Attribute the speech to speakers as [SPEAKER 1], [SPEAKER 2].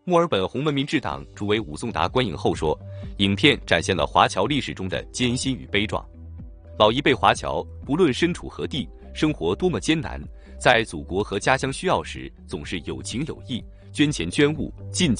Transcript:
[SPEAKER 1] 墨尔本红文民治党主委武颂达观影后说，影片展现了华侨历史中的艰辛与悲壮。老一辈华侨不论身处何地，生活多么艰难，在祖国和家乡需要时，总是有情有义，捐钱捐物，尽